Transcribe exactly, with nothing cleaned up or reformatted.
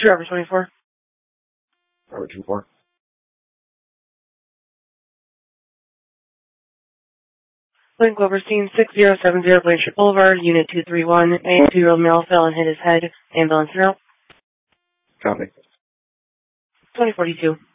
Driver twenty-four. Driver two four. Link over scene six zero seven zero Blanchard Boulevard, Unit two three one. A two-year-old male fell and hit his head. Ambulance route. Copy. twenty forty-two.